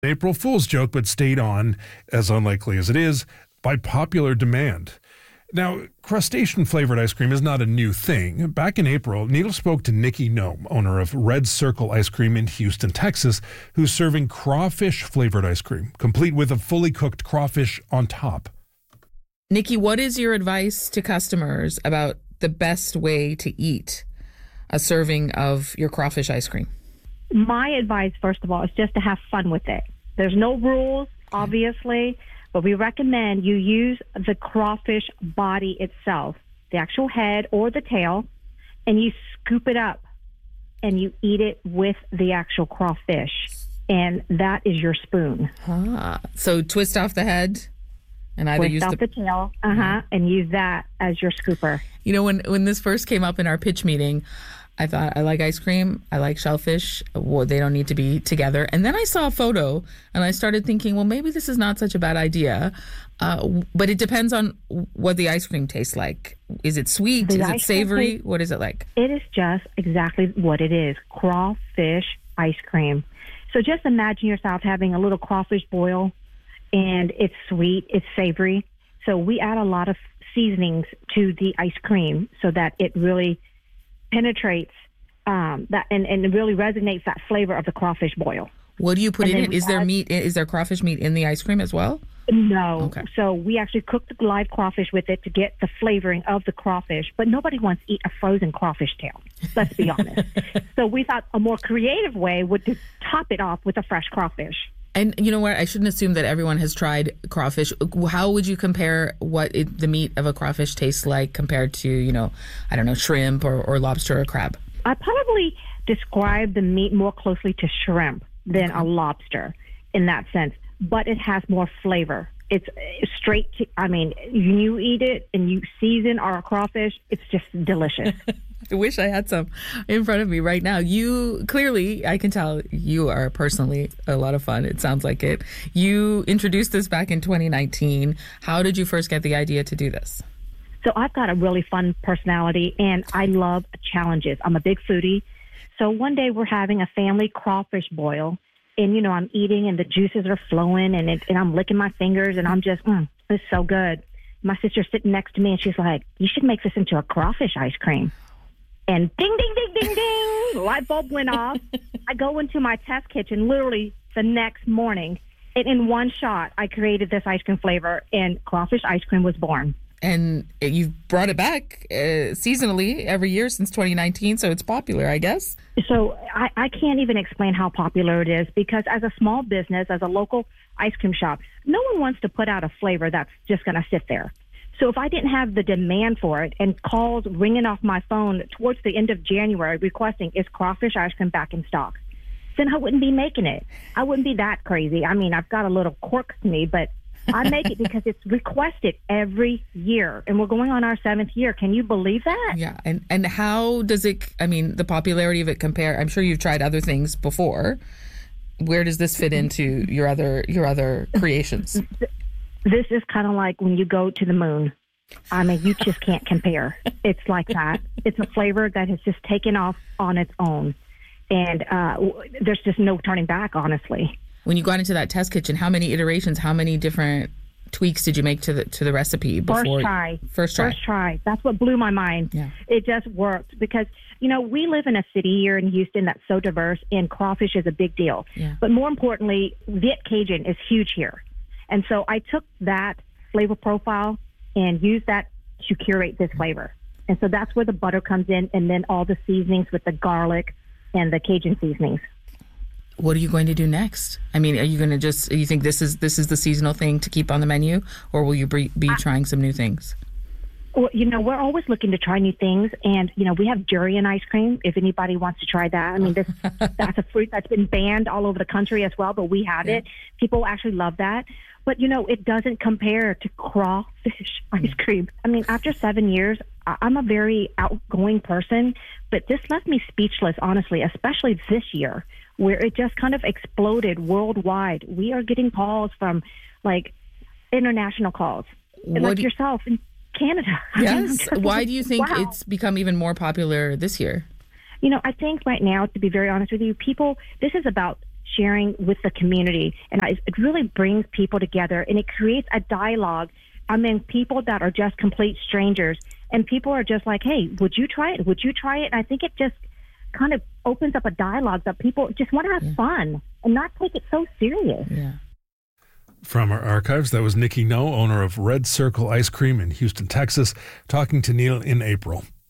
April Fool's joke, but stayed on, as unlikely as it is, by popular demand. Now, crustacean-flavored ice cream is not a new thing. Back in April, Needle spoke to Nikki Noem, owner of Red Circle Ice Cream in Houston, Texas, who's serving crawfish-flavored ice cream, complete with a fully cooked crawfish on top. Nikki, what is your advice to customers about the best way to eat a serving of your crawfish ice cream? My advice, first of all, is just to have fun with it. There's no rules, obviously, but we recommend you use the crawfish body itself, the actual head or the tail, and you scoop it up and you eat it with the actual crawfish. And that is your spoon. So twist off the head and either use the tail, and use that as your scooper. You know, when this first came up in our pitch meeting, I thought, I like ice cream, I like shellfish, well, they don't need to be together. And then I saw a photo and I started thinking, well, maybe this is not such a bad idea. But it depends on what the ice cream tastes like. Is it sweet? Is it savory? What is it like? It is just exactly what it is, crawfish ice cream. So just imagine yourself having a little crawfish boil, and it's sweet, it's savory. So we add a lot of seasonings to the ice cream so that it really penetrates that and really resonates that flavor of the crawfish boil. What do you put in it? Is there meat? Is there crawfish meat in the ice cream as well? No. Okay. So we actually cook the live crawfish with it to get the flavoring of the crawfish, but nobody wants to eat a frozen crawfish tail. Let's be honest. So we thought a more creative way would to top it off with a fresh crawfish. And you know what? I shouldn't assume that everyone has tried crawfish. How would you compare what the meat of a crawfish tastes like compared to, I don't know, shrimp or lobster or crab? I probably describe the meat more closely to shrimp than a lobster in that sense, but it has more flavor. It's straight to, you eat it and you season our crawfish, it's just delicious. I wish I had some in front of me right now. You clearly, I can tell you are personally a lot of fun. It sounds like it. You introduced this back in 2019. How did you first get the idea to do this? So I've got a really fun personality and I love challenges. I'm a big foodie. So one day we're having a family crawfish boil and, I'm eating and the juices are flowing and I'm licking my fingers and I'm just, it's so good. My sister's sitting next to me and she's like, you should make this into a crawfish ice cream. And ding, ding, ding, ding, ding, light bulb went off. I go into my test kitchen literally the next morning. And in one shot, I created this ice cream flavor, and crawfish ice cream was born. And you've brought it back seasonally every year since 2019, so it's popular, I guess. So I can't even explain how popular it is because as a small business, as a local ice cream shop, no one wants to put out a flavor that's just going to sit there. So if I didn't have the demand for it and calls ringing off my phone towards the end of January requesting, is crawfish ice cream back in stock, then I wouldn't be making it. I wouldn't be that crazy. I've got a little quirk to me, but I make it because it's requested every year. And we're going on our 7th year. Can you believe that? Yeah. And how does it, the popularity of it compare? I'm sure you've tried other things before. Where does this fit into your other creations? This is kind of like when you go to the moon. You just can't compare. It's like that. It's a flavor that has just taken off on its own. And there's just no turning back, honestly. When you got into that test kitchen, how many iterations, how many different tweaks did you make to the recipe before? First try. That's what blew my mind. Yeah. It just worked because, we live in a city here in Houston that's so diverse, and crawfish is a big deal. Yeah. But more importantly, Viet Cajun is huge here. And so I took that flavor profile and used that to curate this flavor. And so that's where the butter comes in, and then all the seasonings with the garlic and the Cajun seasonings. What are you going to do next? Are you going to you think this is the seasonal thing to keep on the menu, or will you be trying some new things? Well, we're always looking to try new things, and we have durian ice cream. If anybody wants to try that, that's a fruit that's been banned all over the country as well, but we have it. People actually love that, but it doesn't compare to crawfish ice cream. After 7 years, I'm a very outgoing person, but this left me speechless, honestly, especially this year, where it just kind of exploded worldwide. We are getting calls from international calls, and yourself in Canada. Yes. Why do you think it's become even more popular this year? I think right now, to be very honest with you, this is about sharing with the community. And it really brings people together, and it creates a dialogue among people that are just complete strangers. And people are just like, hey, would you try it? Would you try it? And I think it just kind of opens up a dialogue that people just want to have fun and not take it so serious. Yeah. From our archives, that was Nikki No, owner of Red Circle Ice Cream in Houston, Texas, talking to Neil in April.